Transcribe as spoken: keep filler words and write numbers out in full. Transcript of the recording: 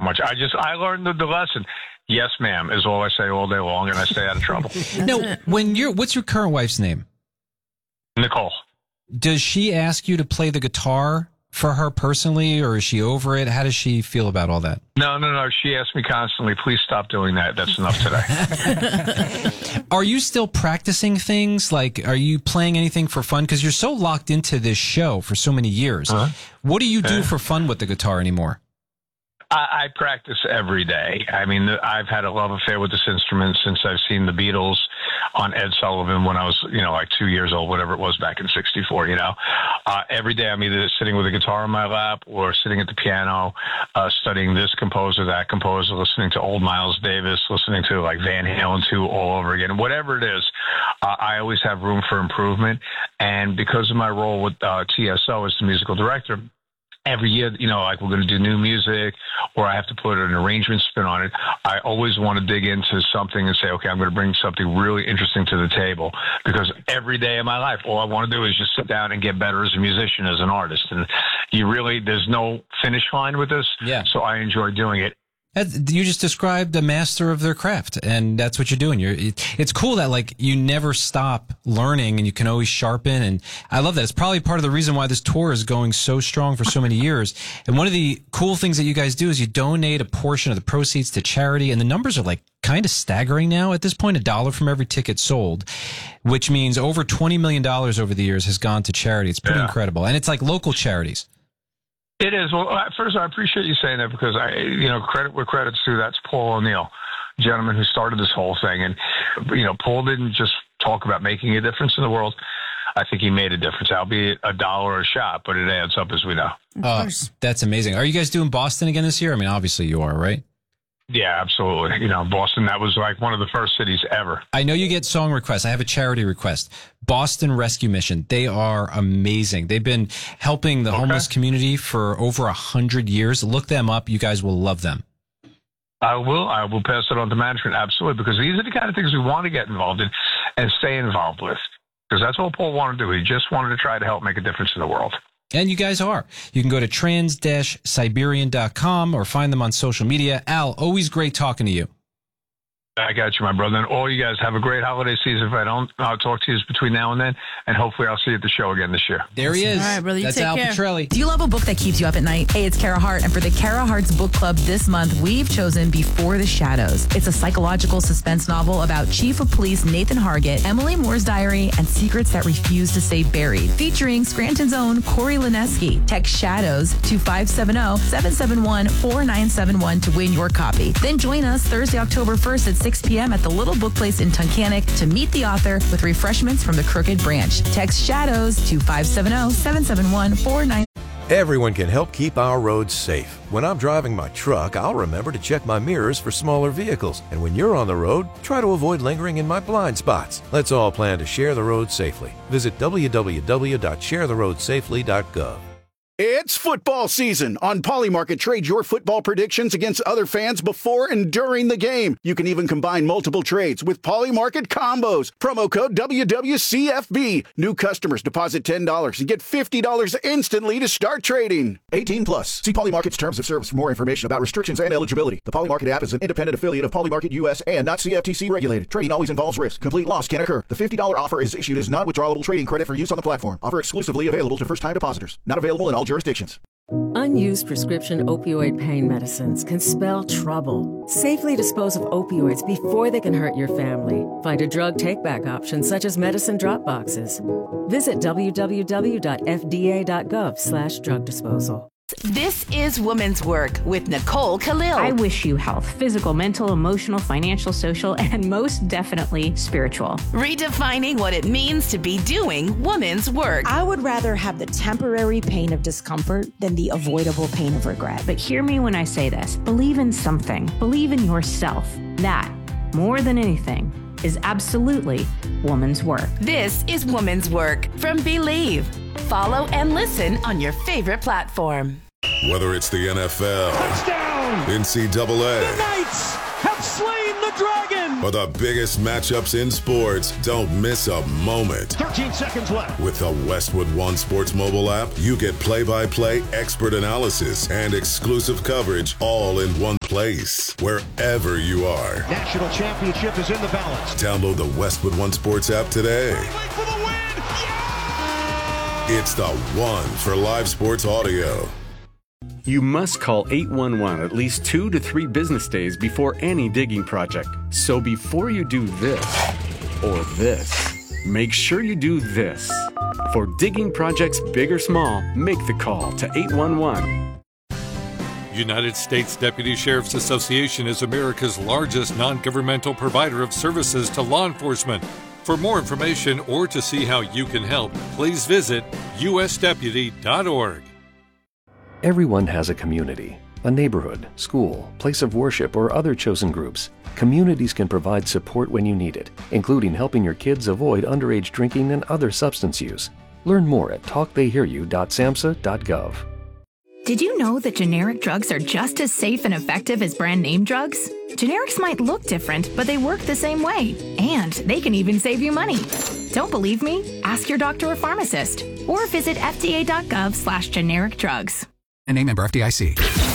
much. I just, I learned the, the lesson. Yes, ma'am, is all I say all day long, and I stay out of trouble. No, when you're, what's your current wife's name? Nicole. Does she ask you to play the guitar for her personally, or is she over it? How does she feel about all that? No, no, no. She asks me constantly, please stop doing that. That's enough today. Are you still practicing things? Like, are you playing anything for fun? Because you're so locked into this show for so many years. Uh-huh. What do you do for fun with the guitar anymore? I, I practice every day. I mean, I've had a love affair with this instrument since I've seen the Beatles on Ed Sullivan when I was, you know, like two years old, whatever it was back in sixty-four, you know. Uh, every day I'm either sitting with a guitar in my lap or sitting at the piano, uh, studying this composer, that composer, listening to old Miles Davis, listening to like Van Halen two all over again. Whatever it is, uh, I always have room for improvement. And because of my role with uh, T S O as the musical director, every year, you know, like we're going to do new music or I have to put an arrangement spin on it. I always want to dig into something and say, okay, I'm going to bring something really interesting to the table, because every day of my life, all I want to do is just sit down and get better as a musician, as an artist. And you really, there's no finish line with this. Yeah. So I enjoy doing it. You just described a master of their craft, and that's what you're doing. You're, it's cool that like you never stop learning, and you can always sharpen. And I love that. It's probably part of the reason why this tour is going so strong for so many years. And one of the cool things that you guys do is you donate a portion of the proceeds to charity, and the numbers are like kind of staggering now at this point. A dollar from every ticket sold, which means over twenty million dollars over the years has gone to charity. It's pretty yeah. incredible, and it's like local charities. It is. Well, first, I appreciate you saying that, because I, you know, credit where credit's due. That's Paul O'Neill, gentleman who started this whole thing. And, you know, Paul didn't just talk about making a difference in the world. I think he made a difference, albeit a dollar a shot, but it adds up, as we know. Uh, that's amazing. Are you guys doing Boston again this year? I mean, obviously you are, right? Yeah, absolutely. You know, Boston, that was like one of the first cities ever. I know you get song requests. I have a charity request. Boston Rescue Mission. They are amazing. They've been helping the okay. homeless community for over a hundred years. Look them up. You guys will love them. I will. I will pass it on to management. Absolutely. Because these are the kind of things we want to get involved in and stay involved with. Because that's all Paul wanted to do. He just wanted to try to help make a difference in the world. And you guys are. You can go to trans siberian dot com or find them on social media. Al, always great talking to you. I got you, my brother. And all you guys have a great holiday season. If I don't, I'll talk to you between now and then. And hopefully I'll see you at the show again this year. There he is. All right, brother. You That's take Al care. Petrelli. Do you love a book that keeps you up at night? Hey, it's Kara Hart. And for the Kara Hart's Book Club this month, we've chosen Before the Shadows. It's a psychological suspense novel about Chief of Police Nathan Hargett, Emily Moore's diary, and secrets that refuse to stay buried. Featuring Scranton's own Corey Lineski. Text SHADOWS to five seven zero, seven seven one, four nine seven one to win your copy. Then join us Thursday, October first at six p.m. at the Little Book Place in Tunkhannock to meet the author with refreshments from the Crooked Branch. Text SHADOWS to five seven zero, seven seven one, four nine. Everyone can help keep our roads safe. When I'm driving my truck, I'll remember to check my mirrors for smaller vehicles. And when you're on the road, try to avoid lingering in my blind spots. Let's all plan to share the road safely. Visit w w w dot share the road safely dot gov. It's football season. On Polymarket, trade your football predictions against other fans before and during the game. You can even combine multiple trades with Polymarket combos. Promo code W W C F B. New customers deposit ten dollars and get fifty dollars instantly to start trading. eighteen plus. See Polymarket's terms of service for more information about restrictions and eligibility. The Polymarket app is an independent affiliate of Polymarket U S and not C F T C regulated. Trading always involves risk. Complete loss can occur. The fifty dollars offer is issued as non-withdrawable trading credit for use on the platform. Offer exclusively available to first-time depositors. Not available in all jurisdictions. Unused prescription opioid pain medicines can spell trouble. Safely dispose of opioids before they can hurt your family. Find a drug take-back option such as medicine drop boxes. Visit w w w dot f d a dot gov slash drug disposal. This is Women's Work with Nicole Khalil. I wish you health, physical, mental, emotional, financial, social, and most definitely spiritual. Redefining what it means to be doing women's work. I would rather have the temporary pain of discomfort than the avoidable pain of regret. But hear me when I say this. Believe in something. Believe in yourself. That, more than anything, is absolutely woman's work. This is Woman's Work from Believe. Follow and listen on your favorite platform. Whether it's the N F L, touchdown, N C double A, the Knights have slain the Dragon! For the biggest matchups in sports, don't miss a moment. thirteen seconds left. With the Westwood One Sports mobile app, you get play-by-play, expert analysis, and exclusive coverage all in one place, wherever you are. National championship is in the balance. Download the Westwood One Sports app today. For the win! Yeah! It's the one for live sports audio. You must call eight one one at least two to three business days before any digging project. So before you do this or this, make sure you do this. For digging projects big or small, make the call to eight one one. United States Deputy Sheriff's Association is America's largest non-governmental provider of services to law enforcement. For more information or to see how you can help, please visit u s deputy dot org. Everyone has a community, a neighborhood, school, place of worship, or other chosen groups. Communities can provide support when you need it, including helping your kids avoid underage drinking and other substance use. Learn more at talk they hear you dot samhsa dot gov. Did you know that generic drugs are just as safe and effective as brand name drugs? Generics might look different, but they work the same way. And they can even save you money. Don't believe me? Ask your doctor or pharmacist. Or visit F D A dot gov slash generic drugs. A name member F D I C.